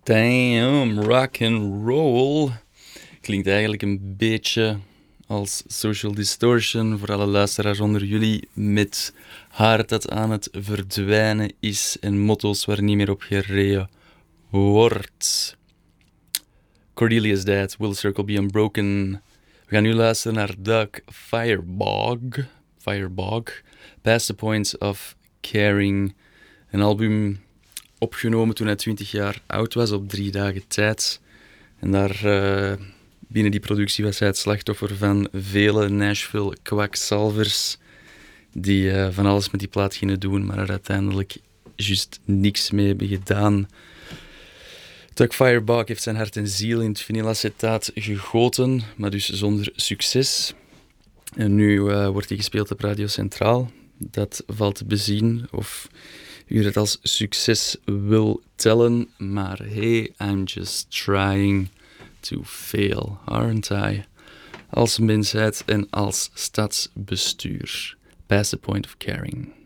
Damn, rock and roll. Klinkt eigenlijk een beetje als Social Distortion voor alle luisteraars onder jullie, met haar dat aan het verdwijnen is en motto's waar niet meer op gereden wordt. Cordelia's Dead, Will Circle Be Unbroken. We gaan nu luisteren naar Doug Firebog, Past the Point of Caring. Een album opgenomen toen hij 20 jaar oud was, op 3 dagen tijd. En daar binnen die productie was hij het slachtoffer van vele Nashville kwakzalvers die van alles met die plaat gingen doen, maar er uiteindelijk juist niks mee hebben gedaan. Doug Firebog heeft zijn hart en ziel in het vinylacetaat gegoten, maar dus zonder succes. En nu wordt hij gespeeld op Radio Centraal. Dat valt te bezien of u het als succes wil tellen. Maar hey, I'm just trying to fail, aren't I? Als mensheid en als stadsbestuur. Past the point of caring.